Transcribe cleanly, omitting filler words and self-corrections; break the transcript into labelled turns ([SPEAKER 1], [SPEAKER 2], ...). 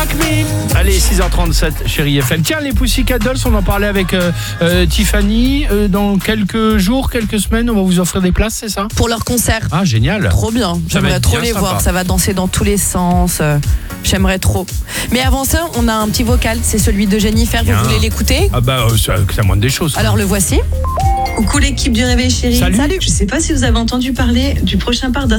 [SPEAKER 1] Like Me. Allez, 6h37, chérie FM. Tiens, les Pussycat Dolls, on en parlait avec Tiffany. Dans quelques jours, quelques semaines, on va vous offrir des places, c'est ça?
[SPEAKER 2] Pour leur concert.
[SPEAKER 1] Ah, génial.
[SPEAKER 2] Trop bien. J'aimerais trop les
[SPEAKER 1] sympa.
[SPEAKER 2] voir. Ça va danser dans tous les sens. J'aimerais trop. Mais avant ça, on a un petit vocal. C'est celui de Jennifer.
[SPEAKER 1] Bien.
[SPEAKER 2] Vous voulez l'écouter?
[SPEAKER 1] Ah bah, c'est la moindre des choses.
[SPEAKER 2] Alors le voici.
[SPEAKER 3] Coucou l'équipe du Réveil Chéri.
[SPEAKER 1] Salut.
[SPEAKER 3] Je sais pas si vous avez entendu parler du prochain part